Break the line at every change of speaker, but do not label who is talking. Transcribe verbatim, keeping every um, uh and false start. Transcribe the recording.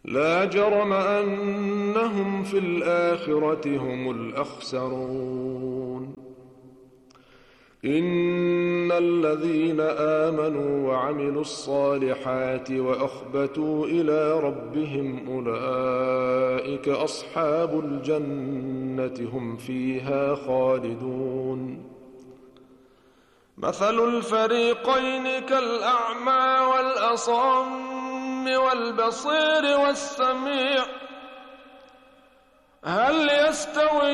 لا جرم أنهم في الآخرة هم الأخسرون. إن الذين آمنوا وعملوا الصالحات وأخبتوا إلى ربهم أولئك أصحاب الجنة هم فيها خالدون. مثل الفريقين كالأعمى والأصم والبصير والسميع هل يستوي